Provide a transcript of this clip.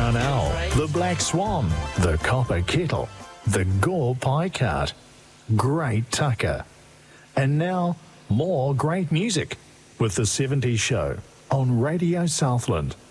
brown owl, the black swan, the copper kettle, the gore pie cart, great tucker. And now, more great music with the 70s Show on Radio Southland.